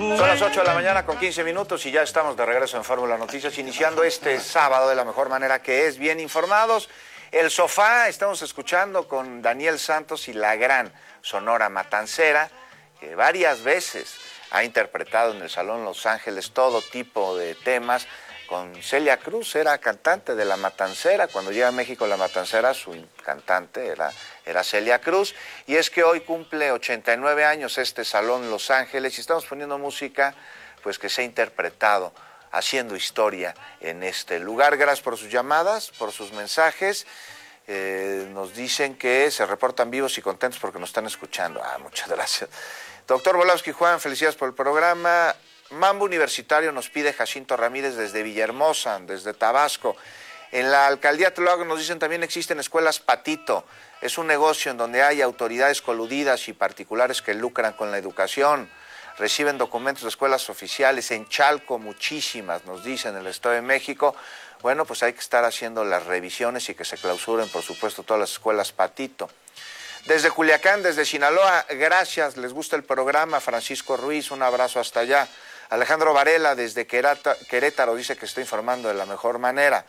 Son las 8 de la mañana con 15 minutos y ya estamos de regreso en Fórmula Noticias, iniciando este sábado de la mejor manera que es, bien informados. El Sofá, estamos escuchando con Daniel Santos y la gran Sonora Matancera, que varias veces ha interpretado en el Salón Los Ángeles todo tipo de temas. Con Celia Cruz, era cantante de La Matancera. Cuando llega a México La Matancera, su cantante era Celia Cruz. Y es que hoy cumple 89 años este Salón Los Ángeles y estamos poniendo música pues que se ha interpretado, haciendo historia en este lugar. Gracias por sus llamadas, por sus mensajes. Nos dicen que se reportan vivos y contentos porque nos están escuchando. Muchas gracias. Doctor Volowski Juan, felicidades por el programa. Mambo Universitario nos pide Jacinto Ramírez desde Villahermosa, desde Tabasco. En la alcaldía Tláhuac nos dicen también existen escuelas Patito. Es un negocio en donde hay autoridades coludidas y particulares que lucran con la educación. Reciben documentos de escuelas oficiales. En Chalco muchísimas, nos dicen, en el Estado de México. Bueno, pues hay que estar haciendo las revisiones y que se clausuren, por supuesto, todas las escuelas Patito. Desde Culiacán, desde Sinaloa, gracias, les gusta el programa. Francisco Ruiz, un abrazo hasta allá. Alejandro Varela, desde Querétaro, dice que está informando de la mejor manera.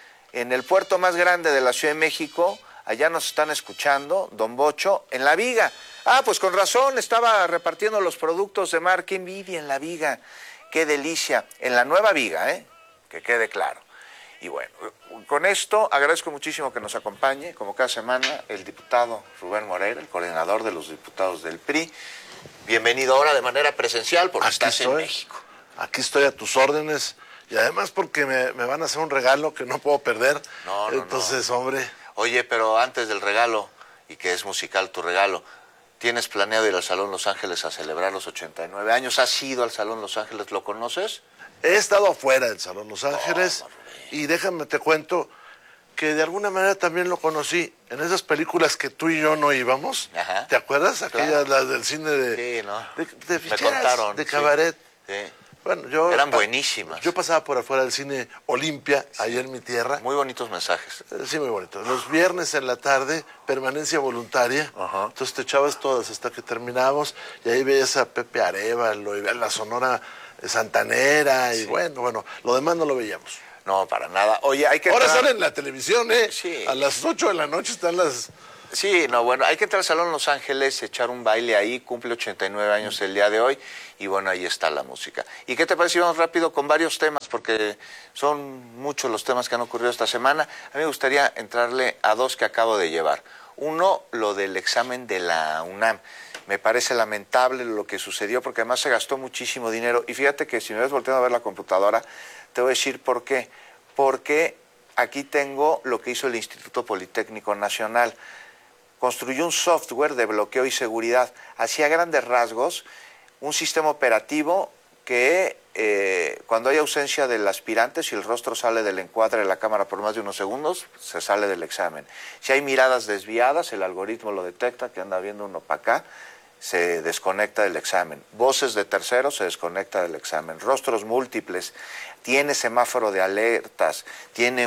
En el puerto más grande de la Ciudad de México, allá nos están escuchando, Don Bocho, en La Viga. Pues con razón, estaba repartiendo los productos de mar. Qué envidia en La Viga, qué delicia. En la Nueva Viga, que quede claro. Y bueno, con esto agradezco muchísimo que nos acompañe, como cada semana, el diputado Rubén Moreira, el coordinador de los diputados del PRI. Bienvenido ahora de manera presencial porque estás en México. Aquí estoy a tus órdenes y además porque me van a hacer un regalo que no puedo perder. Entonces, hombre. Oye, pero antes del regalo, y que es musical tu regalo, ¿tienes planeado ir al Salón Los Ángeles a celebrar los 89 años? ¿Has ido al Salón Los Ángeles? ¿Lo conoces? He estado afuera del Salón Los Ángeles y déjame te cuento que de alguna manera también lo conocí en esas películas que tú y yo no íbamos. Ajá. ¿Te acuerdas? Aquellas, claro. Las del cine de... Sí, ¿no? De me contaron. De cabaret. Sí. Bueno, eran buenísimas. Yo pasaba por afuera del cine Olimpia, allá en mi tierra. Muy bonitos mensajes. Sí, muy bonitos. Los viernes en la tarde, permanencia voluntaria. Ajá. Entonces te echabas todas hasta que terminábamos y ahí veías a Pepe Arévalo y la Sonora Santanera y bueno, lo demás no lo veíamos. No, para nada. Oye, hay que... Ahora salen en la televisión, Sí. A las 8 de la noche están las... Sí, hay que entrar al Salón Los Ángeles, echar un baile ahí, cumple 89 años el día de hoy, y bueno, ahí está la música. ¿Y qué te parece si vamos rápido con varios temas? Porque son muchos los temas que han ocurrido esta semana. A mí me gustaría entrarle a dos que acabo de llevar. Uno, lo del examen de la UNAM. Me parece lamentable lo que sucedió, porque además se gastó muchísimo dinero. Y fíjate que si me ves volteando a ver la computadora, te voy a decir por qué. Porque aquí tengo lo que hizo el Instituto Politécnico Nacional. Construyó un software de bloqueo y seguridad. Hacía grandes rasgos un sistema operativo que cuando hay ausencia del aspirante, si el rostro sale del encuadre de la cámara por más de unos segundos, se sale del examen. Si hay miradas desviadas, el algoritmo lo detecta, que anda viendo uno para acá, se desconecta del examen. Voces de terceros, se desconecta del examen. Rostros múltiples, tiene semáforo de alertas, tiene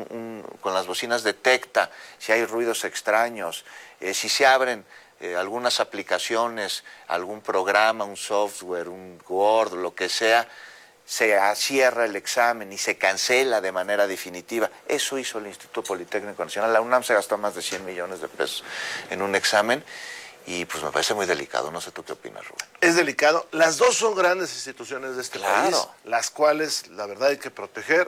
con las bocinas detecta si hay ruidos extraños, si se abren algunas aplicaciones, algún programa, un software, un Word, lo que sea, se cierra el examen y se cancela de manera definitiva. Eso hizo el Instituto Politécnico Nacional. La UNAM se gastó más de 100 millones de pesos en un examen. Y pues me parece muy delicado, no sé tú qué opinas, Rubén. Es delicado. Las dos son grandes instituciones de este país, las cuales la verdad hay que proteger.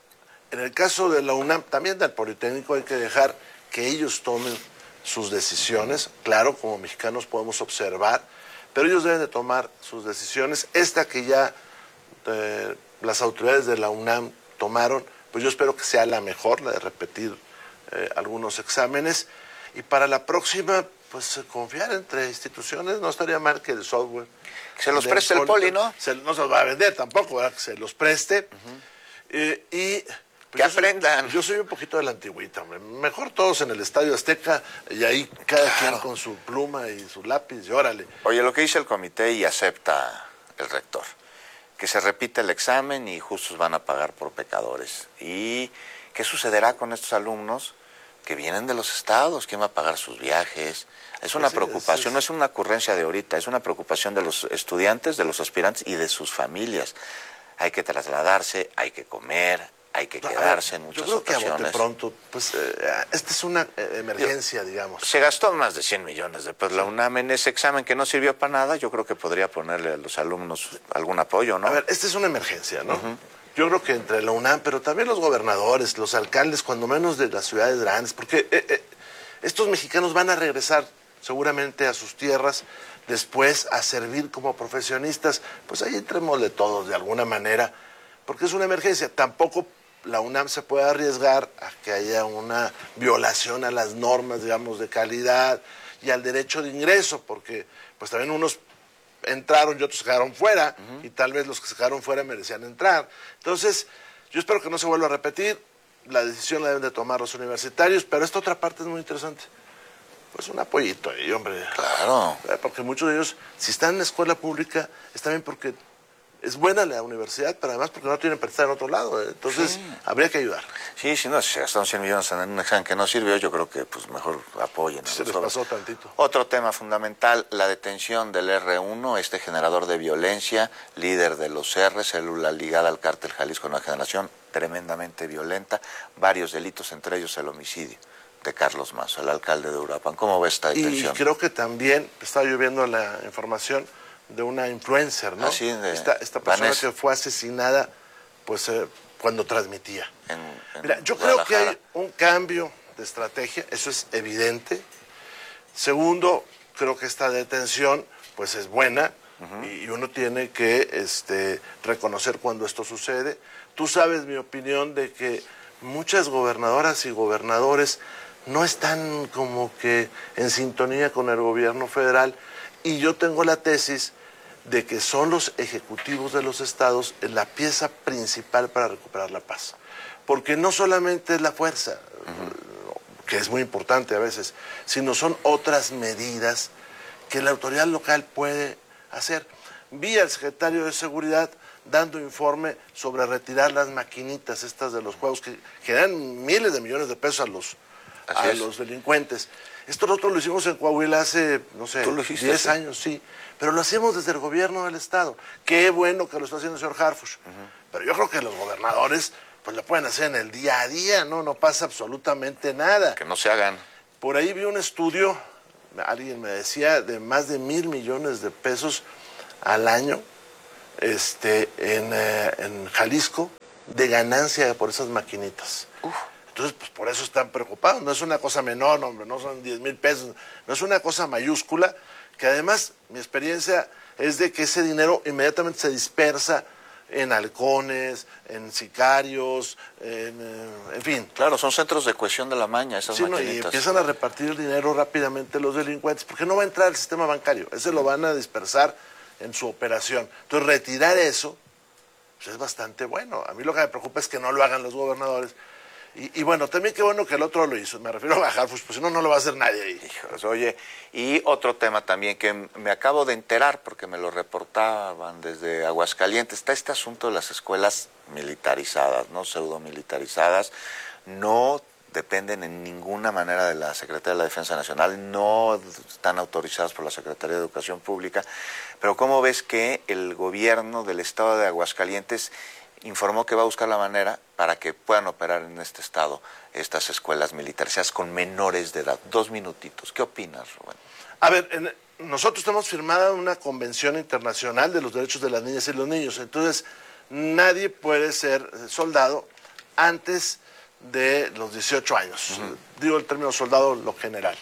En el caso de la UNAM, también del Politécnico, hay que dejar que ellos tomen sus decisiones. Claro, como mexicanos podemos observar, pero ellos deben de tomar sus decisiones. Esta que ya las autoridades de la UNAM tomaron, pues yo espero que sea la mejor, la de repetir algunos exámenes. Y para la próxima, pues confiar entre instituciones, no estaría mal que el software... Que se los preste el Poli, ¿no? No se los va a vender tampoco, ¿verdad? Que se los preste. Pues que aprendan. Yo soy un poquito de la antigüita, hombre. Mejor todos en el Estadio Azteca y ahí cada quien con su pluma y su lápiz y órale. Oye, lo que dice el comité y acepta el rector, que se repite el examen y justos van a pagar por pecadores. ¿Y qué sucederá con estos alumnos porque vienen de los estados, ¿quién va a pagar sus viajes? Es una Sí, preocupación, no es una ocurrencia de ahorita, es una preocupación de los estudiantes, de los aspirantes y de sus familias. Hay que trasladarse, hay que comer, hay que quedarse en muchas ocasiones. Yo creo que a bote pronto, pues esta es una emergencia, digamos. Se gastó más de 100 millones de pesos la UNAM en ese examen que no sirvió para nada. Yo creo que podría ponerle a los alumnos algún apoyo, ¿no? A ver, esta es una emergencia, ¿no? Yo creo que entre la UNAM, pero también los gobernadores, los alcaldes, cuando menos de las ciudades grandes, porque estos mexicanos van a regresar seguramente a sus tierras, después a servir como profesionistas, pues ahí entrémosle todos de alguna manera, porque es una emergencia. Tampoco la UNAM se puede arriesgar a que haya una violación a las normas, digamos, de calidad y al derecho de ingreso, porque pues también unos entraron y otros se quedaron fuera, y tal vez los que se quedaron fuera merecían entrar. Entonces, yo espero que no se vuelva a repetir, la decisión la deben de tomar los universitarios, pero esta otra parte es muy interesante. Pues un apoyito ahí, hombre. Claro. Porque muchos de ellos, si están en la escuela pública, está bien porque es buena la universidad, pero además porque no tienen para estar en otro lado. Entonces, habría que ayudar. Sí, si no, si se gastaron 100 millones en un examen que no sirvió, yo creo que pues mejor apoyen. Se les pasó tantito. Otro tema fundamental, la detención del R1, este generador de violencia, líder de los R, célula ligada al cártel Jalisco Nueva Generación, tremendamente violenta, varios delitos, entre ellos el homicidio de Carlos Mazo, el alcalde de Uruapan. ¿Cómo ve esta detención? Y creo que también, estaba yo viendo la información de una influencer, ¿no? Así de esta persona Vanessa, que fue asesinada, pues cuando transmitía. Mira, yo creo que hay un cambio de estrategia, eso es evidente. Segundo, creo que esta detención, pues es buena, y uno tiene que reconocer cuando esto sucede. Tú sabes mi opinión de que muchas gobernadoras y gobernadores no están como que en sintonía con el gobierno federal, y yo tengo la tesis de que son los ejecutivos de los estados la pieza principal para recuperar la paz. Porque no solamente es la fuerza, que es muy importante a veces, sino son otras medidas que la autoridad local puede hacer. Vi al secretario de Seguridad dando informe sobre retirar las maquinitas estas de los juegos que generan miles de millones de pesos a los delincuentes. Esto nosotros lo hicimos en Coahuila hace, no sé, 10 años, sí. Pero lo hacemos desde el gobierno del estado. Qué bueno que lo está haciendo el señor Harfuch. Pero yo creo que los gobernadores pues lo pueden hacer en el día a día, no pasa absolutamente nada. Que no se hagan. Por ahí vi un estudio, alguien me decía, de más de 1,000 millones de pesos al año en Jalisco de ganancia por esas maquinitas. Entonces, pues por eso están preocupados. No es una cosa menor, hombre, no son 10,000 pesos, no es una cosa mayúscula, que además mi experiencia es de que ese dinero inmediatamente se dispersa en halcones, en sicarios, en fin. Claro, son centros de cohesión de la maña esas maquinitas. Y empiezan a repartir el dinero rápidamente los delincuentes, porque no va a entrar al sistema bancario, ese lo van a dispersar en su operación. Entonces, retirar eso pues es bastante bueno. A mí lo que me preocupa es que no lo hagan los gobernadores. Y bueno, también qué bueno que el otro lo hizo. Me refiero a Harfuch, pues si no, no lo va a hacer nadie ahí. Hijos, oye, y otro tema también que me acabo de enterar, porque me lo reportaban desde Aguascalientes, está este asunto de las escuelas militarizadas, ¿no? Pseudomilitarizadas, no dependen en ninguna manera de la Secretaría de la Defensa Nacional, no están autorizadas por la Secretaría de Educación Pública, pero ¿cómo ves que el gobierno del estado de Aguascalientes informó que va a buscar la manera para que puedan operar en este estado estas escuelas militarizadas con menores de edad? 2 minutitos. ¿Qué opinas, Rubén? A ver, nosotros tenemos firmada una convención internacional de los derechos de las niñas y los niños. Entonces, nadie puede ser soldado antes de los 18 años. Digo el término soldado, lo general.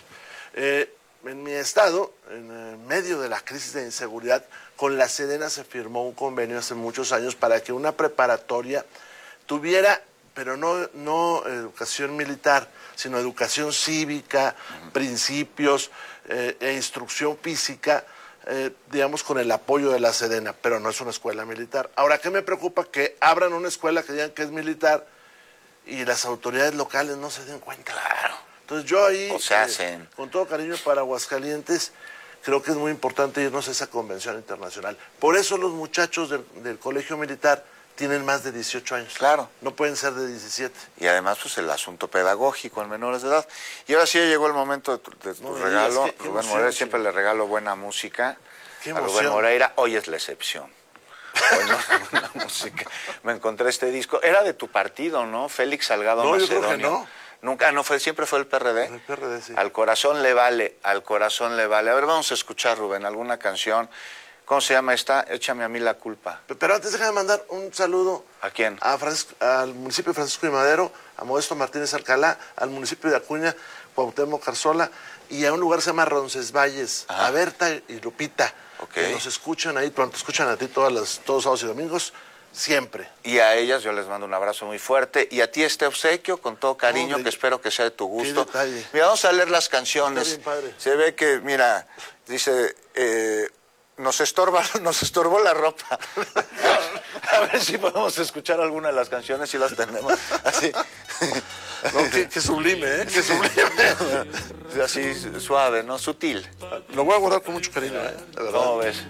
En mi estado, en medio de la crisis de inseguridad, con la Sedena se firmó un convenio hace muchos años para que una preparatoria tuviera, pero no educación militar, sino educación cívica, principios e instrucción física, digamos, con el apoyo de la Sedena, pero no es una escuela militar. Ahora, ¿qué me preocupa? Que abran una escuela que digan que es militar y las autoridades locales no se den cuenta. Claro. Entonces yo ahí, hacen. con todo cariño para Aguascalientes, creo que es muy importante irnos a esa convención internacional. Por eso los muchachos del colegio militar tienen más de 18 años. Claro. No pueden ser de 17. Y además, pues el asunto pedagógico en menores de edad. Y ahora sí llegó el momento de tu regalo. Qué Rubén emoción, Moreira, siempre sí. le regalo buena música. Qué A Rubén emoción. Moreira, hoy es la excepción. Hoy no es buena música. Me encontré este disco. Era de tu partido, ¿no? Félix Salgado No, yo Macedonio. creo que no. Nunca, no fue, siempre fue el PRD. El PRD, sí. Al corazón le vale, al corazón le vale. A ver, vamos a escuchar, Rubén, alguna canción. ¿Cómo se llama esta? Échame a mí la culpa. Pero antes déjame mandar un saludo. ¿A quién? Al municipio de Francisco y Madero, a Modesto Martínez Alcalá, al municipio de Acuña, Cuauhtémoc Carzola, y a un lugar que se llama Roncesvalles, a Berta y Lupita, que nos escuchan ahí, pronto escuchan a ti todos sábados y domingos, siempre. Y a ellas yo les mando un abrazo muy fuerte. Y a ti este obsequio, con todo cariño, que espero que sea de tu gusto. Qué detalle. Mira, vamos a leer las canciones. Está bien padre. Se ve que, mira, dice... nos estorbó la ropa. A ver si podemos escuchar alguna de las canciones, si las tenemos. Así. No, qué sublime, ¿eh? Qué sublime. Así suave, ¿no? Sutil. Lo voy a guardar con mucho cariño, ¿eh? De verdad. ¿Cómo ves?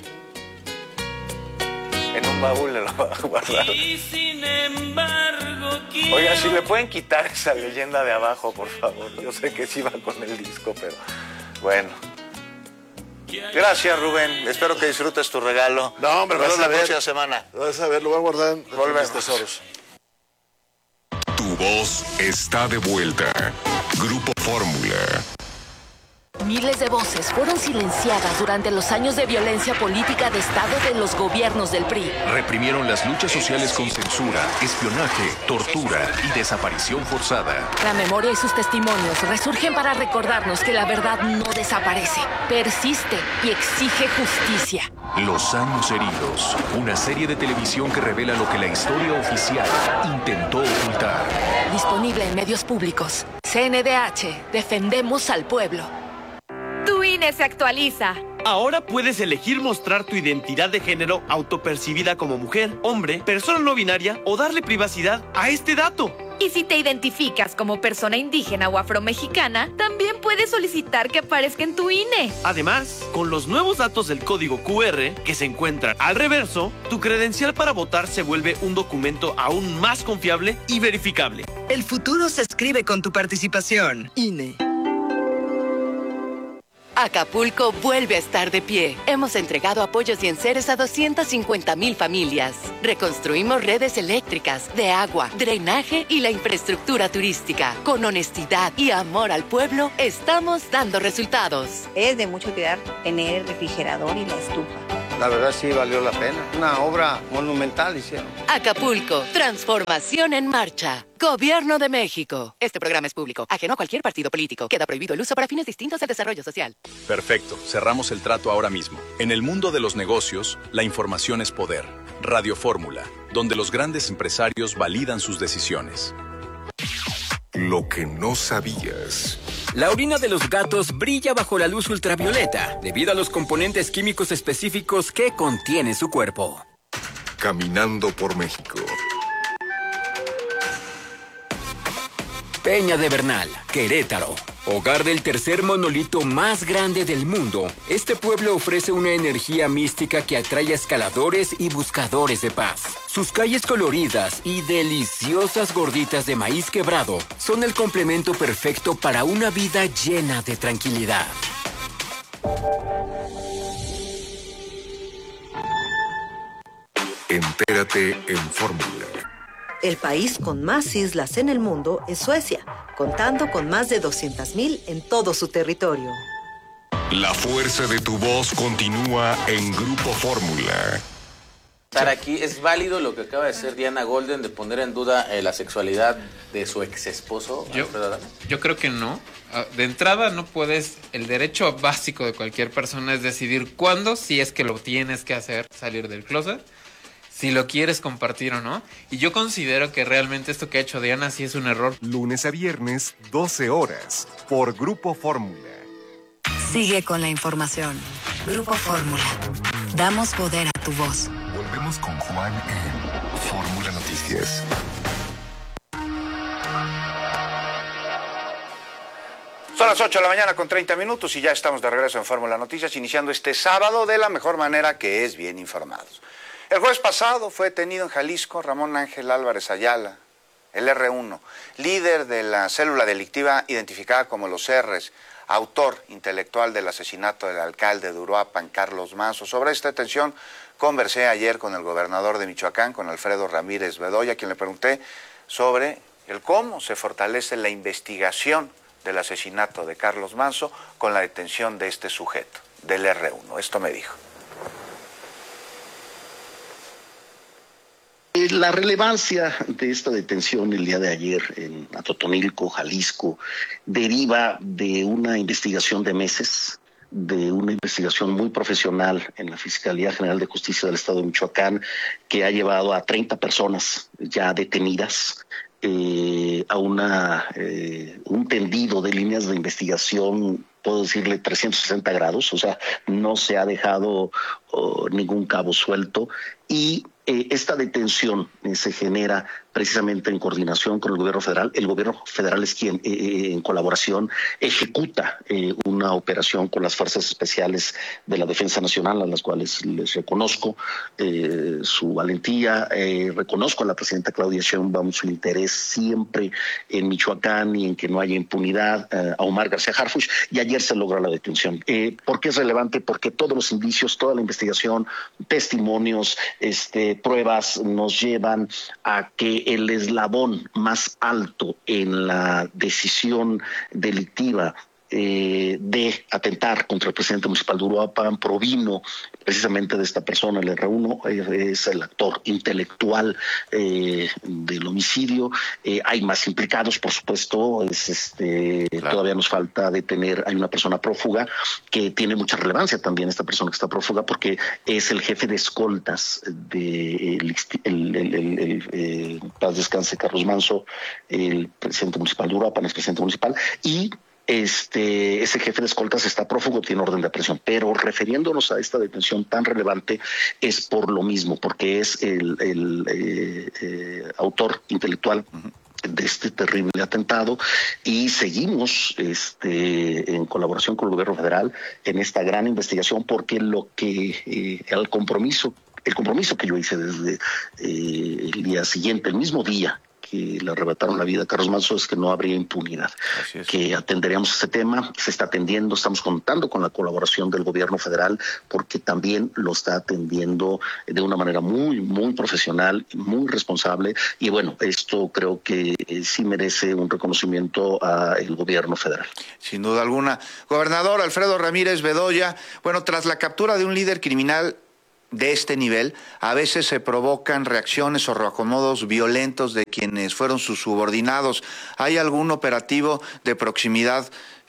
En un baúl le lo va a guardar. Y sin embargo, Oiga, si le pueden quitar esa leyenda de abajo, por favor. Yo sé que sí va con el disco, pero bueno. Gracias, Rubén. Espero que disfrutes tu regalo. No, hombre, nos vemos vas a la ver. próxima semana. Vas a ver, lo voy a guardar en Volvemos. mis tesoros. Tu voz está de vuelta. Grupo Fórmula. Miles de voces fueron silenciadas durante los años de violencia política de Estado de los gobiernos del PRI. Reprimieron las luchas sociales con censura, espionaje, tortura y desaparición forzada. La memoria y sus testimonios resurgen para recordarnos que la verdad no desaparece, persiste y exige justicia. Los años heridos. Una serie de televisión que revela lo que la historia oficial intentó ocultar. Disponible en medios públicos. CNDH, defendemos al pueblo. Tu INE se actualiza. Ahora puedes elegir mostrar tu identidad de género autopercibida como mujer, hombre, persona no binaria o darle privacidad a este dato. Y si te identificas como persona indígena o afromexicana, también puedes solicitar que aparezca en tu INE. Además, con los nuevos datos del código QR que se encuentran al reverso, tu credencial para votar se vuelve un documento aún más confiable y verificable. El futuro se escribe con tu participación. INE. Acapulco vuelve a estar de pie. Hemos entregado apoyos y enseres a 250,000 familias. Reconstruimos redes eléctricas, de agua, drenaje y la infraestructura turística. Con honestidad y amor al pueblo, estamos dando resultados. Es de mucho cuidar tener el refrigerador y la estufa. La verdad sí valió la pena. Una obra monumental hicieron. Acapulco, transformación en marcha. Gobierno de México. Este programa es público, ajeno a cualquier partido político. Queda prohibido el uso para fines distintos al desarrollo social. Perfecto, cerramos el trato ahora mismo. En el mundo de los negocios, la información es poder. Radio Fórmula, donde los grandes empresarios validan sus decisiones. Lo que no sabías. La orina de los gatos brilla bajo la luz ultravioleta, debido a los componentes químicos específicos que contiene su cuerpo. Caminando por México. Peña de Bernal, Querétaro. Hogar del tercer monolito más grande del mundo, este pueblo ofrece una energía mística que atrae a escaladores y buscadores de paz. Sus calles coloridas y deliciosas gorditas de maíz quebrado son el complemento perfecto para una vida llena de tranquilidad. Entérate en Fórmula. El país con más islas en el mundo es Suecia, contando con más de 200,000 en todo su territorio. La fuerza de tu voz continúa en Grupo Fórmula. Estar aquí, ¿es válido lo que acaba de hacer Diana Golden de poner en duda la sexualidad de su ex esposo? Yo creo que no. De entrada no puedes, el derecho básico de cualquier persona es decidir cuándo, si es que lo tienes que hacer, salir del closet, si lo quieres compartir o no. Y yo considero que realmente esto que ha hecho Diana sí es un error. Lunes a viernes, 12 horas, por Grupo Fórmula. Sigue con la información. Grupo Fórmula. Damos poder a tu voz. Volvemos con Juan en Fórmula Noticias. Son las 8 de la mañana con 30 minutos y ya estamos de regreso en Fórmula Noticias, iniciando este sábado de la mejor manera, que es bien informados. El jueves pasado fue detenido en Jalisco Ramón Ángel Álvarez Ayala, el R1, líder de la célula delictiva identificada como los R's, autor intelectual del asesinato del alcalde de Uruapan, Carlos Manso. Sobre esta detención conversé ayer con el gobernador de Michoacán, con Alfredo Ramírez Bedoya, a quien le pregunté sobre el cómo se fortalece la investigación del asesinato de Carlos Manso con la detención de este sujeto, del R1. Esto me dijo. La relevancia de esta detención el día de ayer en Atotonilco, Jalisco, deriva de una investigación de meses, de una investigación muy profesional en la Fiscalía General de Justicia del Estado de Michoacán, que ha llevado a 30 personas ya detenidas, a un tendido de líneas de investigación, puedo decirle 360 grados, o sea, no se ha dejado ningún cabo suelto, y esta detención se genera precisamente en coordinación con el gobierno federal. El gobierno federal es quien, en colaboración, ejecuta una operación con las fuerzas especiales de la Defensa Nacional, a las cuales les reconozco su valentía. Reconozco a la presidenta Claudia Sheinbaum su interés siempre en Michoacán y en que no haya impunidad, a Omar García Harfuch, y ayer se logra la detención. ¿Por qué es relevante? Porque todos los indicios, toda la investigación, testimonios, pruebas nos llevan a que el eslabón más alto en la decisión delictiva de atentar contra el presidente municipal de Uruapan provino precisamente de esta persona, el R1, es el actor intelectual del homicidio. Hay más implicados, por supuesto, claro. Todavía nos falta detener, hay una persona prófuga que tiene mucha relevancia también, esta persona que está prófuga, porque es el jefe de escoltas de paz descanse Carlos Manso, el presidente municipal de Uruapan, es presidente municipal, y ese jefe de escoltas está prófugo, tiene orden de aprehensión, pero refiriéndonos a esta detención tan relevante es por lo mismo, porque es el autor intelectual de este terrible atentado, y seguimos en colaboración con el gobierno federal en esta gran investigación, porque el compromiso que yo hice desde el día siguiente, el mismo día que le arrebataron la vida a Carlos Manso, es que no habría impunidad, que atenderíamos ese tema, se está atendiendo, estamos contando con la colaboración del gobierno federal, porque también lo está atendiendo de una manera muy, muy profesional, muy responsable, y bueno, esto creo que sí merece un reconocimiento al gobierno federal. Sin duda alguna. Gobernador Alfredo Ramírez Bedoya, bueno, tras la captura de un líder criminal de este nivel, a veces se provocan reacciones o reacomodos violentos de quienes fueron sus subordinados. ¿Hay algún operativo de proximidad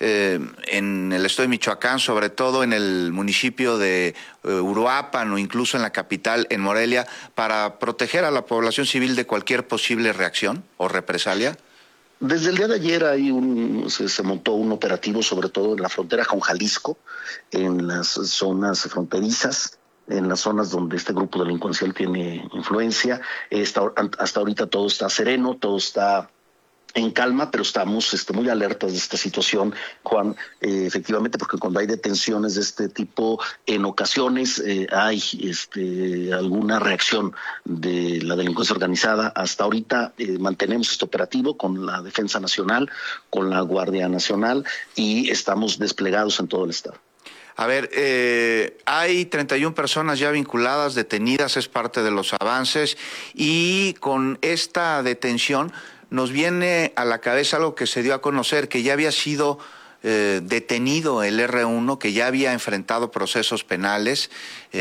en el estado de Michoacán, sobre todo en el municipio de Uruapan o incluso en la capital, en Morelia, para proteger a la población civil de cualquier posible reacción o represalia? Desde el día de ayer se montó un operativo, sobre todo en la frontera con Jalisco, en las zonas fronterizas, en las zonas donde este grupo delincuencial tiene influencia. Hasta ahorita todo está sereno, todo está en calma, pero estamos muy alertas de esta situación, Juan, efectivamente, porque cuando hay detenciones de este tipo, en ocasiones hay alguna reacción de la delincuencia organizada. Hasta ahorita mantenemos este operativo con la Defensa Nacional, con la Guardia Nacional, y estamos desplegados en todo el estado. A ver, hay 31 personas ya vinculadas, detenidas, es parte de los avances, y con esta detención nos viene a la cabeza algo que se dio a conocer, que ya había sido detenido el R1, que ya había enfrentado procesos penales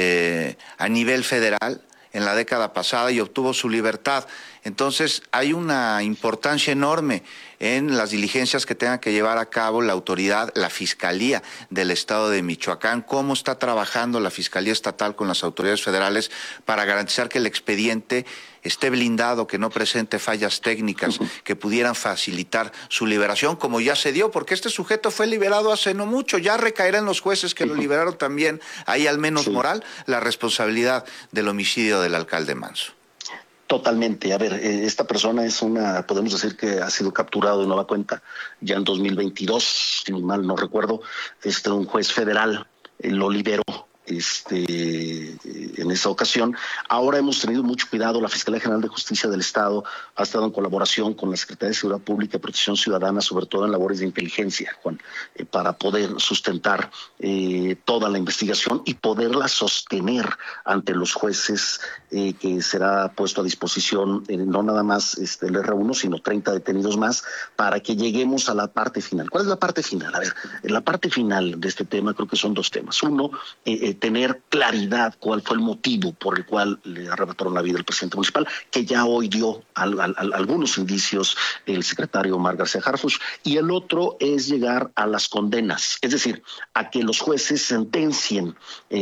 a nivel federal en la década pasada y obtuvo su libertad. Entonces hay una importancia enorme en las diligencias que tenga que llevar a cabo la autoridad, la Fiscalía del Estado de Michoacán. ¿Cómo está trabajando la Fiscalía Estatal con las autoridades federales para garantizar que el expediente esté blindado, que no presente fallas técnicas que pudieran facilitar su liberación, como ya se dio? Porque este sujeto fue liberado hace no mucho, ya recaerá en los jueces que lo liberaron también, hay al menos moral, la responsabilidad del homicidio del alcalde Manso. Totalmente. A ver, esta persona podemos decir que ha sido capturado de nueva cuenta ya en 2022, si mal no recuerdo. Un juez federal lo liberó en esa ocasión. Ahora hemos tenido mucho cuidado. La Fiscalía General de Justicia del Estado ha estado en colaboración con la Secretaría de Seguridad Pública y Protección Ciudadana, sobre todo en labores de inteligencia, Juan, para poder sustentar toda la investigación y poderla sostener ante los jueces, que será puesto a disposición no nada más el R1, sino 30 detenidos más, para que lleguemos a la parte final. ¿Cuál es la parte final? A ver, la parte final de este tema creo que son dos temas. Uno, tener claridad cuál fue el motivo por el cual le arrebataron la vida al presidente municipal, que ya hoy dio algunos indicios el secretario Omar García Harfuch, y el otro es llegar a las condenas, es decir, a que los jueces sentencien.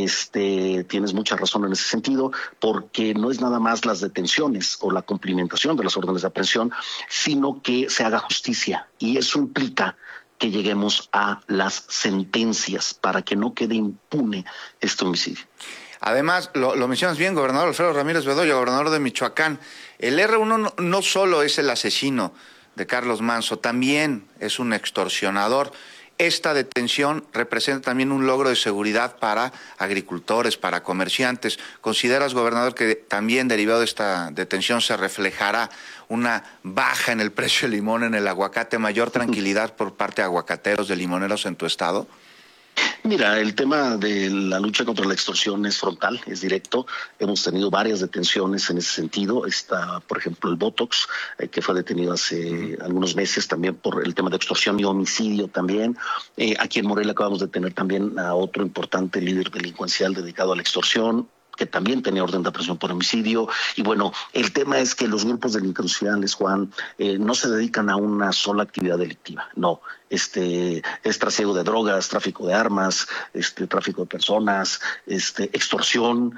Tienes mucha razón en ese sentido, porque no es nada más las detenciones o la cumplimentación de las órdenes de aprehensión, sino que se haga justicia, y eso implica que lleguemos a las sentencias para que no quede impune este homicidio. Además, lo mencionas bien, gobernador Alfredo Ramírez Bedoya, gobernador de Michoacán. El R1 no solo es el asesino de Carlos Manso, también es un extorsionador. Esta detención representa también un logro de seguridad para agricultores, para comerciantes. ¿Consideras, gobernador, que también derivado de esta detención se reflejará una baja en el precio del limón, en el aguacate, mayor tranquilidad por parte de aguacateros, de limoneros en tu estado? Mira, el tema de la lucha contra la extorsión es frontal, es directo. Hemos tenido varias detenciones en ese sentido. Está, por ejemplo, el Botox, que fue detenido hace algunos meses también por el tema de extorsión y homicidio también. Aquí en Morelia acabamos de tener también a otro importante líder delincuencial dedicado a la extorsión, que también tenía orden de aprehensión por homicidio. Y bueno, el tema es que los grupos delincuenciales, Juan, no se dedican a una sola actividad delictiva, no. Es trasiego de drogas, tráfico de armas, tráfico de personas, extorsión,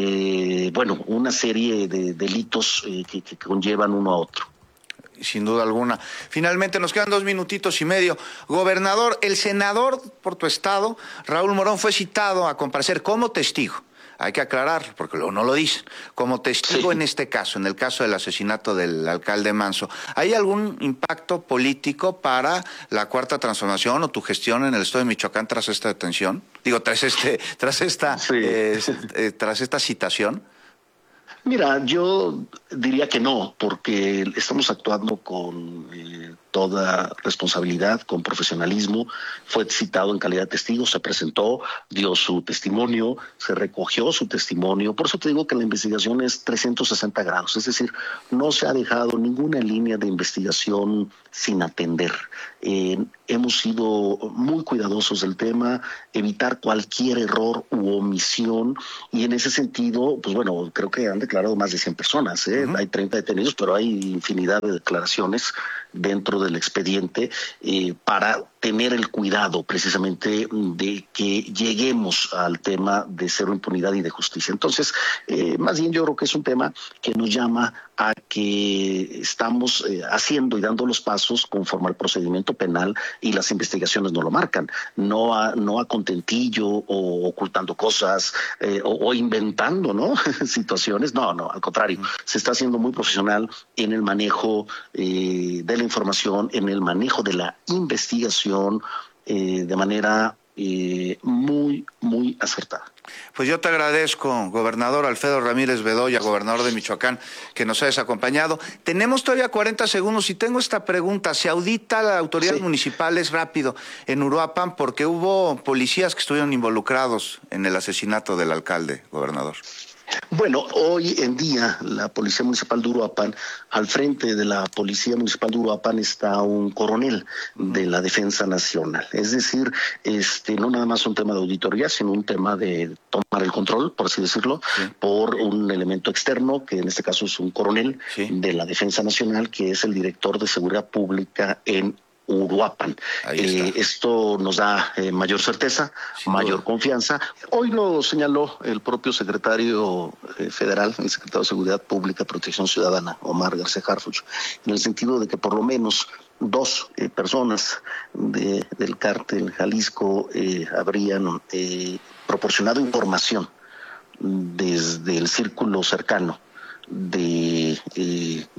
una serie de delitos que conllevan uno a otro. Sin duda alguna. Finalmente, nos quedan 2 minutitos y medio. Gobernador, el senador por tu estado, Raúl Morón, fue citado a comparecer como testigo. Hay que aclararlo, porque luego no lo dicen. Como testigo en este caso, en el caso del asesinato del alcalde Manso, ¿hay algún impacto político para la Cuarta Transformación o tu gestión en el estado de Michoacán tras esta detención? Digo, tras esta citación. Mira, yo diría que no, porque estamos actuando con toda responsabilidad, con profesionalismo. Fue citado en calidad de testigo, se presentó, dio su testimonio, se recogió su testimonio. Por eso te digo que la investigación es 360 grados, es decir, no se ha dejado ninguna línea de investigación sin atender. Hemos sido muy cuidadosos del tema, evitar cualquier error u omisión, y en ese sentido, pues bueno, creo que han declarado más de 100 personas, Hay 30 detenidos, pero hay infinidad de declaraciones dentro del expediente para tener el cuidado precisamente de que lleguemos al tema de cero impunidad y de justicia. Entonces, más bien yo creo que es un tema que nos llama a que estamos haciendo y dando los pasos conforme al procedimiento penal, y las investigaciones no lo marcan, no a contentillo o ocultando cosas o inventando, ¿no? situaciones, no, al contrario, se está haciendo muy profesional en el manejo de la información, en el manejo de la investigación de manera muy, muy acertada. Pues yo te agradezco, gobernador Alfredo Ramírez Bedoya, gobernador de Michoacán, que nos hayas acompañado. Tenemos todavía 40 segundos y tengo esta pregunta. ¿Se audita a las autoridades municipales rápido en Uruapan porque hubo policías que estuvieron involucrados en el asesinato del alcalde, gobernador? Bueno, hoy en día la Policía Municipal de Uruapan, al frente de la Policía Municipal de Uruapan está un coronel de la Defensa Nacional. Es decir, no nada más un tema de auditoría, sino un tema de tomar el control, por así decirlo, por un elemento externo, que en este caso es un coronel de la Defensa Nacional, que es el director de Seguridad Pública en Uruapan. Esto nos da mayor certeza, mayor confianza. Hoy lo señaló el propio secretario federal, el secretario de Seguridad Pública y Protección Ciudadana, Omar García Harfuch, en el sentido de que por lo menos 2 personas del cártel Jalisco habrían proporcionado información desde el círculo cercano del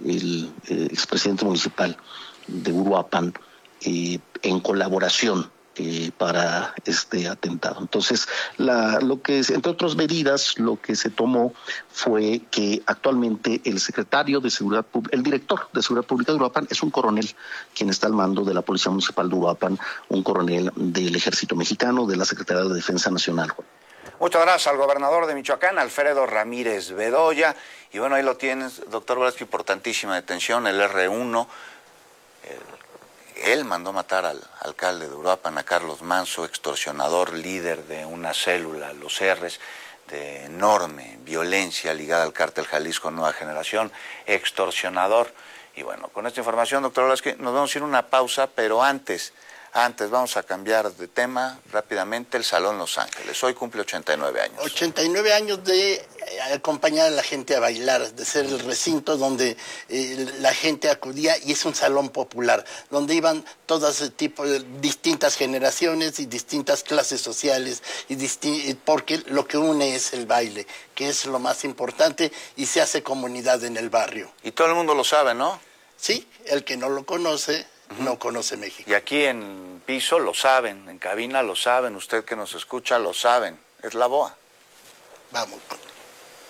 expresidente municipal de Uruapan, en colaboración para este atentado. Entonces, entre otras medidas, lo que se tomó fue que actualmente el director de Seguridad Pública de Uruapan es un coronel, quien está al mando de la Policía Municipal de Uruapan, un coronel del Ejército Mexicano, de la Secretaría de Defensa Nacional. Muchas gracias al gobernador de Michoacán, Alfredo Ramírez Bedoya. Y bueno, ahí lo tienes, doctor Velázquez, importantísima detención, el R1. Él mandó matar al alcalde de Uruapan, a Carlos Manso, extorsionador, líder de una célula, los R's, de enorme violencia ligada al cártel Jalisco Nueva Generación, extorsionador. Y bueno, con esta información, doctor Velázquez, nos vamos a ir a una pausa, pero antes vamos a cambiar de tema rápidamente. El Salón Los Ángeles, hoy cumple 89 años. 89 años de acompañar a la gente a bailar, de ser el recinto donde la gente acudía, y es un salón popular, donde iban todas distintas generaciones y distintas clases sociales, porque lo que une es el baile, que es lo más importante, y se hace comunidad en el barrio. Y todo el mundo lo sabe, ¿no? Sí, el que no lo conoce, no conoce México. Y aquí en piso lo saben, en cabina lo saben, usted que nos escucha lo saben, es la BOA. Vamos.